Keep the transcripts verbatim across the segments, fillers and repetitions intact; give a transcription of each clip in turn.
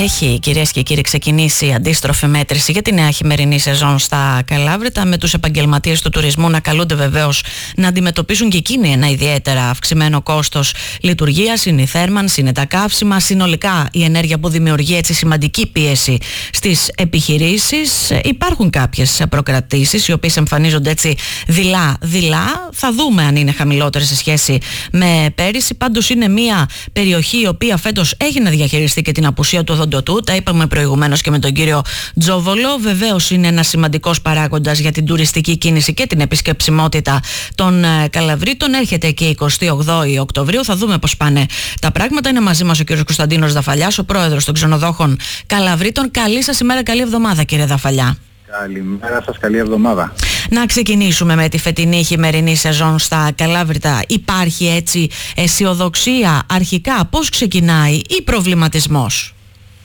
Έχει, κυρίες και κύριοι, ξεκινήσει η αντίστροφη μέτρηση για τη νέα χειμερινή σεζόν στα Καλάβρητα, με τους επαγγελματίες του τουρισμού να καλούνται βεβαίως να αντιμετωπίσουν και εκείνοι ένα ιδιαίτερα αυξημένο κόστος λειτουργίας. Είναι η θέρμανση, είναι τα καύσιμα, συνολικά η ενέργεια που δημιουργεί έτσι σημαντική πίεση στις επιχειρήσεις. Υπάρχουν κάποιες προκρατήσεις οι οποίες εμφανίζονται έτσι δειλά-δειλά. Θα δούμε αν είναι χαμηλότερες σε σχέση με πέρυσι. Πάντως είναι μια περιοχή η οποία φέτος έχει να διαχειριστεί και την απουσία του οδοντοτού. Τα είπαμε προηγουμένως και με τον κύριο Τζόβολο. Βεβαίως είναι ένας σημαντικός παράγοντας για την τουριστική κίνηση και την επισκεψιμότητα των Καλαβρίτων. Έρχεται και η εικοστή όγδοη Οκτωβρίου. Θα δούμε πώς πάνε τα πράγματα. Είναι μαζί μας ο κύριος Κωνσταντίνος Δαφαλιάς, ο πρόεδρος των ξενοδόχων Καλαβρίτων. Καλή σας ημέρα, καλή εβδομάδα, κύριε Δαφαλιά. Καλημέρα σας, καλή εβδομάδα. Να ξεκινήσουμε με τη φετινή χειμερινή σεζόν στα Καλάβρητα. Υπάρχει έτσι αισιοδοξία αρχικά? Πώς ξεκινάει ή προβληματισμός?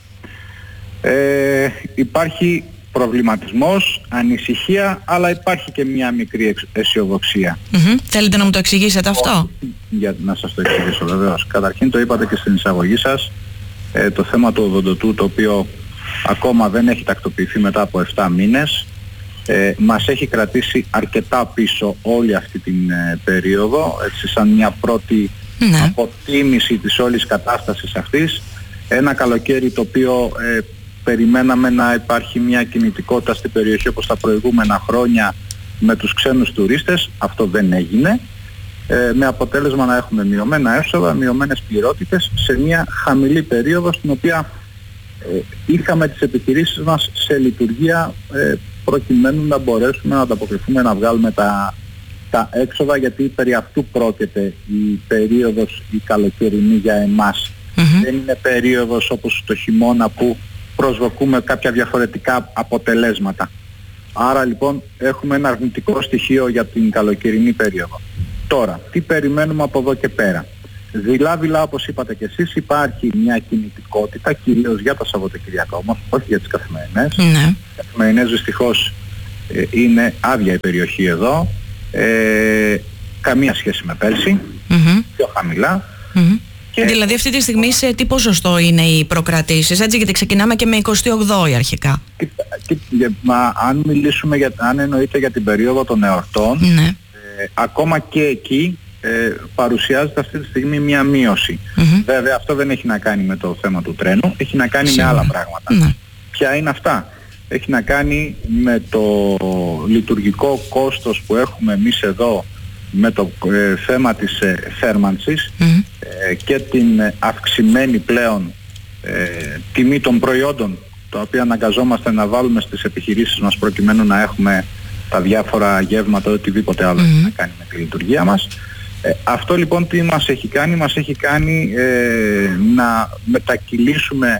Ε, υπάρχει προβληματισμός, ανησυχία, αλλά υπάρχει και μια μικρή αισιοδοξία. Mm-hmm. Θέλετε να μου το εξηγήσετε αυτό? Για να σας το εξηγήσω βεβαίως. Καταρχήν το είπατε και στην εισαγωγή σας, ε, το θέμα του οδοντοτού, το οποίο ακόμα δεν έχει τακτοποιηθεί μετά από επτά μήνες. Ε, μας έχει κρατήσει αρκετά πίσω όλη αυτή την ε, περίοδο, έτσι σαν μια πρώτη ναι. αποτίμηση της όλης κατάστασης αυτής. Ένα καλοκαίρι το οποίο ε, περιμέναμε να υπάρχει μια κινητικότητα στην περιοχή όπως τα προηγούμενα χρόνια με τους ξένους τουρίστες. Αυτό δεν έγινε, ε, με αποτέλεσμα να έχουμε μειωμένα έσοδα, μειωμένες πληρότητες σε μια χαμηλή περίοδο στην οποία ε, είχαμε τις επιχειρήσεις μας σε λειτουργία ε, προκειμένου να μπορέσουμε να ανταποκριθούμε, να βγάλουμε τα, τα έξοδα, γιατί περί αυτού πρόκειται η περίοδος η καλοκαιρινή για εμάς. Mm-hmm. Δεν είναι περίοδος όπως το χειμώνα που προσδοκούμε κάποια διαφορετικά αποτελέσματα. Άρα λοιπόν έχουμε ένα αρνητικό στοιχείο για την καλοκαιρινή περίοδο. Τώρα, τι περιμένουμε από εδώ και πέρα? Δειλά-δειλά, όπως είπατε και εσείς, υπάρχει μια κινητικότητα, κυρίως για τα Σαββατοκυριακά όμως, όχι για τις καθημερινές. Ναι. Οι καθημερινές δυστυχώς ε, είναι άδεια η περιοχή εδώ, ε, καμία σχέση με πέρσι, mm-hmm. πιο χαμηλά. Mm-hmm. Και... Δηλαδή αυτή τη στιγμή σε τι ποσοστό είναι οι προκρατήσεις, έτσι, γιατί ξεκινάμε και με εικοστή όγδοη αρχικά. Και, και, μα αν μιλήσουμε, για, αν εννοείται για την περίοδο των εορτών, ναι. ε, ακόμα και εκεί Ε, παρουσιάζεται αυτή τη στιγμή μια μείωση. Mm-hmm. Βέβαια αυτό δεν έχει να κάνει με το θέμα του τρένου, έχει να κάνει Σίγουρα. με άλλα πράγματα. Mm-hmm. Ποια είναι αυτά? Έχει να κάνει με το λειτουργικό κόστος που έχουμε εμείς εδώ, με το ε, θέμα της ε, θέρμανσης mm-hmm. ε, και την ε, αυξημένη πλέον ε, τιμή των προϊόντων, τα οποία αναγκαζόμαστε να βάλουμε στις επιχειρήσεις μας προκειμένου να έχουμε τα διάφορα γεύματα, οτιδήποτε άλλο mm-hmm. έχει να κάνει με τη λειτουργία μας. Ε, αυτό λοιπόν τι μας έχει κάνει? Μας έχει κάνει ε, να μετακυλήσουμε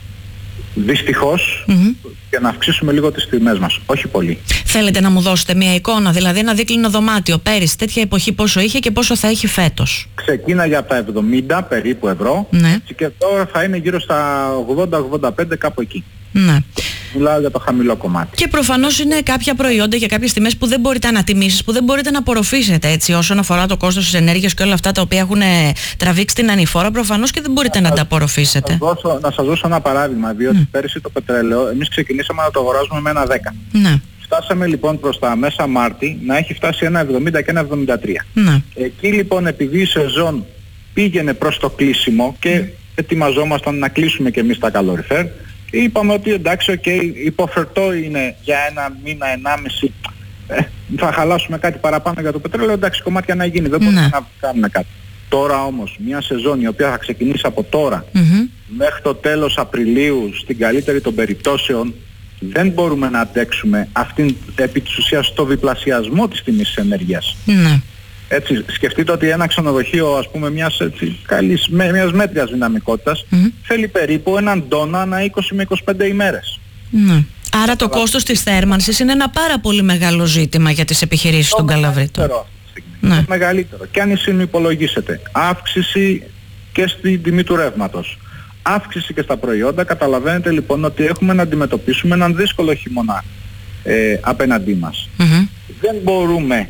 δυστυχώς mm-hmm. και να αυξήσουμε λίγο τις τιμές μας, όχι πολύ. Θέλετε να μου δώσετε μια εικόνα, δηλαδή ένα δίκλινο δωμάτιο πέρυσι τέτοια εποχή πόσο είχε και πόσο θα έχει φέτος? Ξεκίναγε από τα εβδομήντα περίπου ευρώ, ναι. και τώρα θα είναι γύρω στα ογδόντα ογδόντα πέντε, κάπου εκεί. Ναι. Μιλάω για το χαμηλό κομμάτι. Και προφανώς είναι κάποια προϊόντα για κάποιες τιμές που δεν μπορείτε να ανατιμήσεις, που δεν μπορείτε να απορροφήσετε, έτσι, όσον αφορά το κόστος της ενέργειας και όλα αυτά τα οποία έχουν τραβήξει την ανηφόρα, προφανώς και δεν μπορείτε να, να τα απορροφήσετε. Να, δώσω, να σας δώσω ένα παράδειγμα, διότι mm. πέρυσι το πετρέλαιο εμείς ξεκινήσαμε να το αγοράζουμε με ένα δέκα. Ναι. Φτάσαμε λοιπόν προς τα μέσα Μάρτη να έχει φτάσει ένα εβδομήντα και ένα εβδομήντα τρία. Ναι. Εκεί λοιπόν, επειδή η σεζόν πήγαινε προς το κλείσιμο και mm. ετοιμαζόμασταν να κλείσουμε και εμείς τα καλοριφέρ, είπαμε ότι εντάξει, okay, υποφερτό είναι για ένα μήνα, ενάμιση, ε, θα χαλάσουμε κάτι παραπάνω για το πετρέλαιο, εντάξει, κομμάτια να γίνει, δεν μπορούμε ναι. να κάνουμε κάτι. Τώρα όμως, μια σεζόν η οποία θα ξεκινήσει από τώρα mm-hmm. μέχρι το τέλος Απριλίου, στην καλύτερη των περιπτώσεων, δεν μπορούμε να αντέξουμε αυτήν επί της ουσίας το διπλασιασμό της τιμής της ενέργειας. Ναι. Έτσι, σκεφτείτε ότι ένα ξενοδοχείο, ας πούμε, μιας, έτσι, καλής, με, μιας μέτριας δυναμικότητας mm-hmm. θέλει περίπου έναν τόνα ανά είκοσι με είκοσι πέντε ημέρες. Ναι. Άρα το Αλλά... κόστος της θέρμανσης είναι ένα πάρα πολύ μεγάλο ζήτημα για τις επιχειρήσεις των Καλαβρίτων. Ναι. Το μεγαλύτερο. Και αν συνυπολογίσετε αύξηση και στην τιμή του ρεύματος, αύξηση και στα προϊόντα, καταλαβαίνετε λοιπόν ότι έχουμε να αντιμετωπίσουμε έναν δύσκολο χειμώνα ε, απέναντί μας. Mm-hmm. Δεν μπορούμε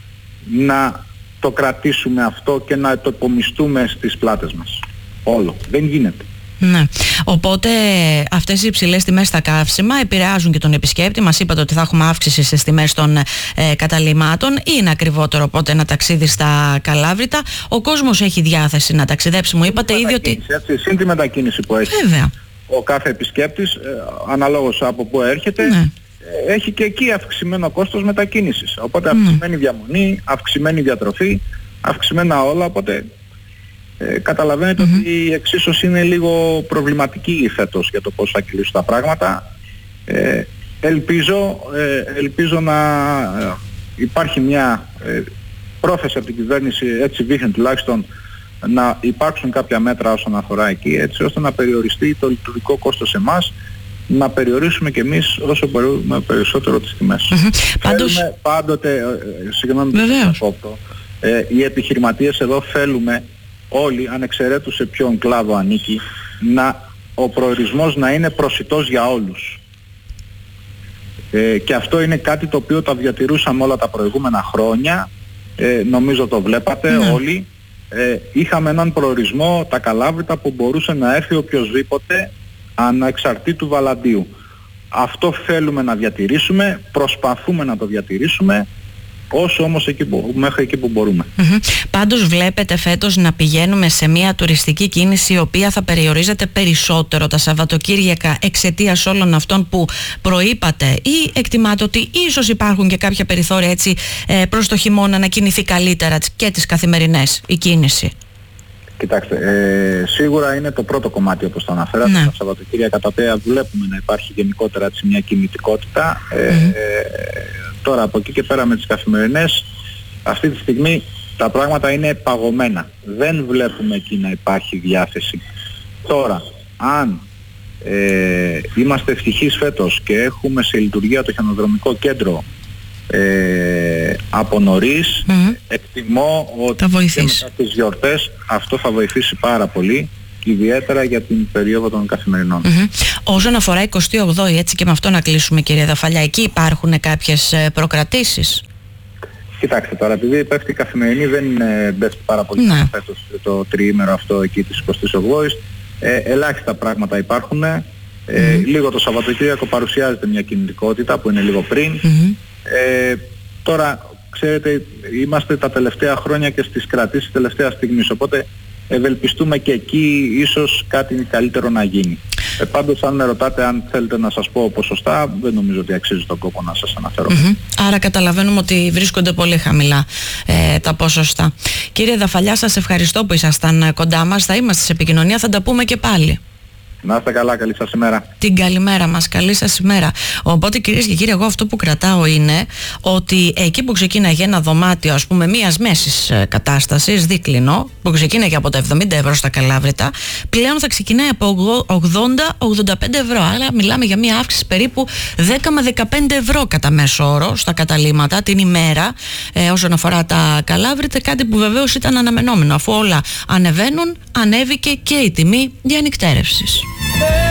να το κρατήσουμε αυτό και να το υπομισθούμε στις πλάτες μας. Όλο. Δεν γίνεται. Ναι. Οπότε αυτές οι υψηλές τιμές στα καύσιμα επηρεάζουν και τον επισκέπτη. Μας είπατε ότι θα έχουμε αύξηση στις τιμές των ε, καταλυμάτων. Είναι ακριβότερο οπότε ένα ταξίδι στα Καλάβρητα. Ο κόσμος έχει διάθεση να ταξιδέψει. Μου είπατε ήδη ότι... Έτσι, συν τη μετακίνηση που έχει. Βέβαια. Ο κάθε επισκέπτης, ε, αναλόγως από πού έρχεται, ναι. ε, έχει και εκεί αυξημένο κόστος μετακίνησης. Οπότε αυξημένη ναι. διαμονή, αυξημένη διατροφή, αυξημένα όλα. Οπότε ε, καταλαβαίνετε mm-hmm. ότι η εξίσωση είναι λίγο προβληματική φέτος για το πώς θα κυλήσουν τα πράγματα. Ε, ελπίζω, ε, ελπίζω να ε, υπάρχει μια ε, πρόθεση από την κυβέρνηση, έτσι δείχνει τουλάχιστον, να υπάρξουν κάποια μέτρα όσον αφορά εκεί, έτσι ώστε να περιοριστεί το λειτουργικό κόστος σε εμάς, να περιορίσουμε και εμείς όσο μπορούμε περισσότερο τις τιμές. Mm-hmm. Πάντως... Θέλουμε πάντοτε, ε, συγγνώμη που θα κόπτω, ε, οι επιχειρηματίες εδώ θέλουμε όλοι, ανεξαιρέτως σε ποιον κλάδο ανήκει, να, ο προορισμός να είναι προσιτός για όλους. Ε, και αυτό είναι κάτι το οποίο τα διατηρούσαμε όλα τα προηγούμενα χρόνια, ε, νομίζω το βλέπατε mm. όλοι. Ε, είχαμε έναν προορισμό, τα Καλάβρητα, που μπορούσε να έρθει οποιοσδήποτε ανεξαρτήτου βαλαντίου. Αυτό θέλουμε να διατηρήσουμε, προσπαθούμε να το διατηρήσουμε, όσο όμως εκεί που, μέχρι εκεί που μπορούμε. Mm-hmm. Πάντως βλέπετε φέτος να πηγαίνουμε σε μια τουριστική κίνηση η οποία θα περιορίζεται περισσότερο τα Σαββατοκύριακα εξαιτίας όλων αυτών που προείπατε, ή εκτιμάτε ότι ίσως υπάρχουν και κάποια περιθώρια έτσι ε, προς το χειμώνα να κινηθεί καλύτερα και τις καθημερινές η κίνηση? Κοιτάξτε, ε, σίγουρα είναι το πρώτο κομμάτι όπως το αναφέρατε, ναι. τα Σαββατοκύριακα τα οποία βλέπουμε να υπάρχει γενικότερα έτσι, μια κινητικότητα. Ε, mm-hmm. ε, τώρα από εκεί και πέρα με τις καθημερινές, αυτή τη στιγμή τα πράγματα είναι παγωμένα. Δεν βλέπουμε εκεί να υπάρχει διάθεση. Τώρα, αν ε, είμαστε ευτυχείς φέτος και έχουμε σε λειτουργία το χιονοδρομικό κέντρο Ε, από νωρίς, mm-hmm. εκτιμώ ότι και μετά τις γιορτές αυτό θα βοηθήσει πάρα πολύ, ιδιαίτερα για την περίοδο των καθημερινών. Mm-hmm. Όσον αφορά εικοστή όγδοη, έτσι και με αυτό να κλείσουμε κύριε Δαφαλιά, εκεί υπάρχουν κάποιες προκρατήσεις? Κοιτάξτε τώρα, επειδή πέφτει η καθημερινή, δεν είναι πέφτει πάρα πολύ ναι. φέτος το τριήμερο αυτό εκεί της εικοστής όγδοης. Ε, ελάχιστα πράγματα υπάρχουν. Ε, mm-hmm. Λίγο το Σαββατοκύριακο παρουσιάζεται μια κινητικότητα που είναι λίγο πριν. Mm-hmm. Ε, τώρα, ξέρετε, είμαστε τα τελευταία χρόνια και στις κρατήσεις τελευταία στιγμής, οπότε ευελπιστούμε και εκεί ίσως κάτι καλύτερο να γίνει. Ε, πάντως, αν με ρωτάτε αν θέλετε να σας πω ποσοστά, δεν νομίζω ότι αξίζει τον κόπο να σας αναφέρω. Mm-hmm. Άρα καταλαβαίνουμε ότι βρίσκονται πολύ χαμηλά ε, τα ποσοστά. Κύριε Δαφαλιά, σας ευχαριστώ που ήσασταν κοντά μας. Θα είμαστε σε επικοινωνία, θα τα πούμε και πάλι. Να είστε καλά, καλή σας ημέρα. Την καλημέρα μας, καλή σας ημέρα. Οπότε κυρίες και κύριοι, εγώ αυτό που κρατάω είναι ότι εκεί που ξεκίναγε ένα δωμάτιο, ας πούμε, μίας μέσης κατάστασης, δίκλινο, που ξεκίναγε από τα εβδομήντα ευρώ στα Καλάβρητα, πλέον θα ξεκινάει από ογδόντα με ογδόντα πέντε ευρώ. Άρα μιλάμε για μια αύξηση περίπου δέκα με δεκαπέντε ευρώ κατά μέσο όρο στα καταλύματα την ημέρα, ε, όσον αφορά τα Καλάβρητα, κάτι που βεβαίως ήταν αναμενόμενο, αφού όλα ανεβαίνουν, ανέβηκε και η τιμή διανυκτέρευσης.